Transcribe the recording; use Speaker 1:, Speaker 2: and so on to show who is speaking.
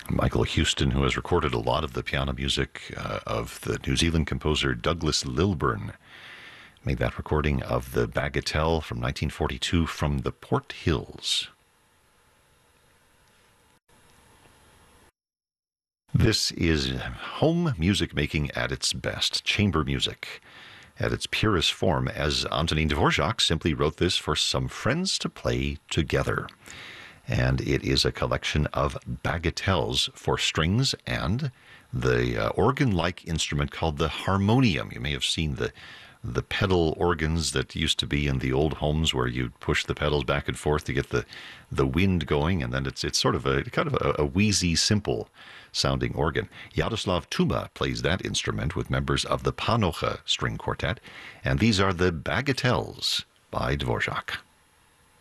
Speaker 1: Michael Houston, who has recorded a lot of the piano music of the New Zealand composer Douglas Lilburn, made that recording of the Bagatelle from 1942 from the Port Hills. This is home music making at its best, chamber music at its purest form, as Antonin Dvorak simply wrote this for some friends to play together. And it is a collection of bagatelles for strings and the organ-like instrument called the harmonium. You may have seen the pedal organs that used to be in the old homes where you'd push the pedals back and forth to get the wind going, and then it's sort of a wheezy, simple sounding organ. Jaroslav Tuma plays that instrument with members of the Panocha String Quartet, and these are the Bagatelles by Dvorak.